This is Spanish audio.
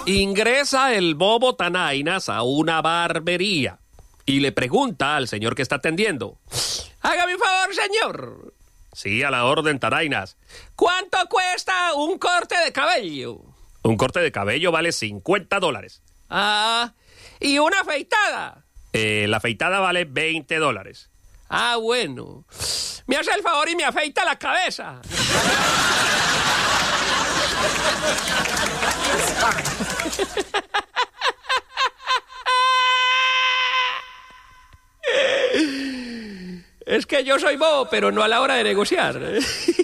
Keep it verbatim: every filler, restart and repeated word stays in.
Ingresa el bobo Tanainas a una barbería y le pregunta al señor que está atendiendo: hágame un favor, señor. Sí, a la orden, Tanainas. ¿Cuánto cuesta un corte de cabello? Un corte de cabello vale cincuenta dólares. Ah, ¿y una afeitada? Eh, la afeitada vale veinte dólares. Ah, bueno. Me hace el favor y me afeita la cabeza. Es que yo soy bobo, pero no a la hora de negociar.